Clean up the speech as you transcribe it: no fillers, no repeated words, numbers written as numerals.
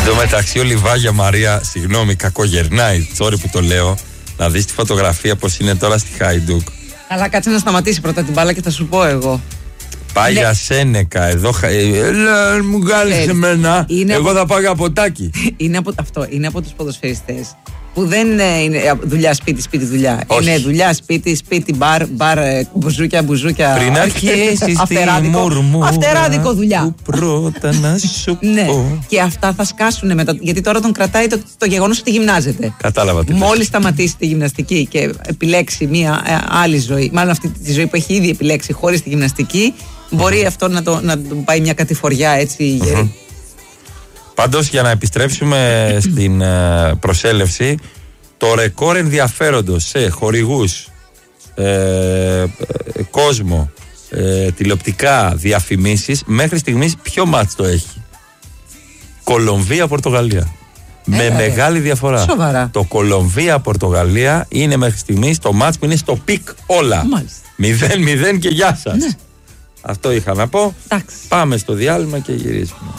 τω μεταξύ ο Λιβάγια Μαρία, συγγνώμη, κακογερνάει, sorry που το λέω, να δεις τη φωτογραφία πως είναι τώρα στη Χάιντουκ. Αλλά κάτσε να σταματήσει πρώτα την μπάλα και θα σου πω εγώ. Πάει για Σένεκα, εδώ. Μου βγάλεις εμένα. Εγώ θα πάω για ποτάκι. Είναι από τους ποδοσφαιριστές που δεν είναι δουλειά, σπίτι, σπίτι, δουλειά. Όχι. Είναι δουλειά, σπίτι, σπίτι, μπαρ, μπουζούκια, μπουζούκια. Πριν αρχίσει τη μουρμούρα. Αυτεράδικο δουλειά. Που πρώτα να σου Ναι, πω. και αυτά θα σκάσουν μετά. Γιατί τώρα τον κρατάει το γεγονός ότι γυμνάζεται. Κατάλαβα τι. Μόλις σταματήσει τη γυμναστική και επιλέξει μια άλλη ζωή, μάλλον αυτή τη ζωή που έχει ήδη επιλέξει χωρίς τη γυμναστική, μπορεί αυτό να τον πάει μια κατηφοριά έτσι γερή. Πάντως, για να επιστρέψουμε στην προσέλευση, το ρεκόρ ενδιαφέροντος σε χορηγούς, κόσμο, τηλεοπτικά, διαφημίσεις, μέχρι στιγμής ποιο μάτς το έχει? Κολομβία-Πορτογαλία. Με μεγάλη διαφορά. Σοβαρά. Το Κολομβία-Πορτογαλία είναι μέχρι στιγμής το μάτς που είναι στο πικ όλα. Μάλιστα. 0-0 και γεια σας. Ναι. Αυτό είχα να πω. Εντάξει. Πάμε στο διάλειμμα και γυρίζουμε.